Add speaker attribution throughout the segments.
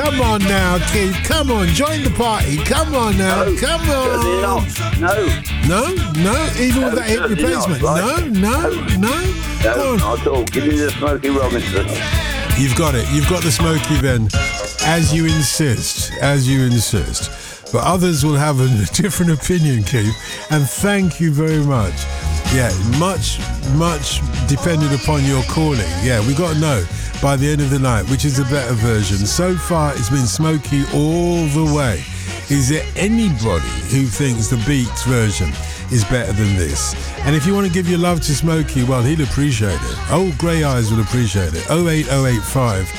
Speaker 1: Come on now, Keith. Come on, join the party. Come on now.
Speaker 2: No,
Speaker 1: Come on.
Speaker 2: No.
Speaker 1: No? Even with that hip
Speaker 2: certainly
Speaker 1: replacement?
Speaker 2: not, right?
Speaker 1: No? Go on.
Speaker 2: Not at all. Give me the Smokey Robinson.
Speaker 1: You've got it. You've got the Smokey then, as you insist. But others will have a different opinion, Keith. And thank you very much. Yeah, much dependent upon your calling. Yeah, we got to know by the end of the night which is the better version. So far, it's been Smokey all the way. Is there anybody who thinks the Beats version is better than this? And if you want to give your love to Smokey, well, he'll appreciate it. Old Grey Eyes will appreciate it. 08085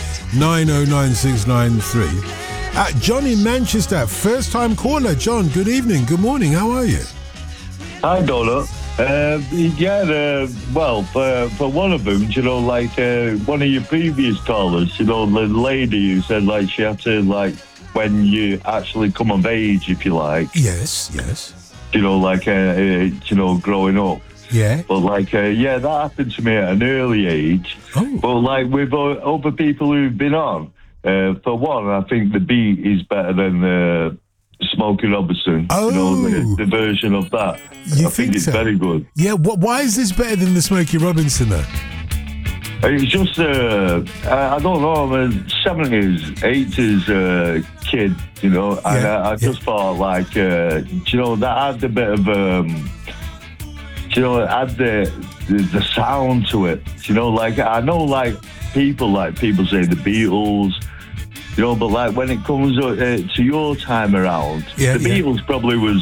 Speaker 1: 90963. John in Manchester, first time caller. John, good evening, good morning, how are you?
Speaker 3: Hi, Donna. Well, for one of them, you know, like one of your previous callers, you know, the lady who said, like, she had to, like, when you actually come of age, if you like.
Speaker 1: Yes.
Speaker 3: You know, like, you know, growing up.
Speaker 1: Yeah.
Speaker 3: But, like, that happened to me at an early age.
Speaker 1: Oh.
Speaker 3: But, like, with other people who've been on, for one, I think the Beat is better than Smokey Robinson.
Speaker 1: Oh.
Speaker 3: You know, the version of that. I think it's
Speaker 1: so?
Speaker 3: very good.
Speaker 1: Yeah, why is this better than the Smokey Robinson, though?
Speaker 3: It's just, I don't know, I'm a 70s, 80s kid, you know, and I just thought, like, you know, that had a bit of, you know, it had the sound to it, you know, like, I know, like, people say the Beatles, you know, but, like, when it comes to your time around, the Beatles probably was